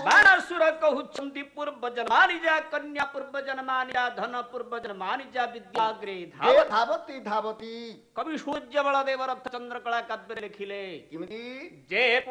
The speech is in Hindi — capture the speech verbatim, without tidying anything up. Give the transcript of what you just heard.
बाणासुर कहुच्छन्ति पूर्व जन्मानि जा कन्या पूर्व जन्मानि जा धन पूर्व जन्मानि जा विद्याग्रे धावति धावती धावती कवि सूर्य बलदेव रथ चंद्र कला काव्य लिखिले किमिति जे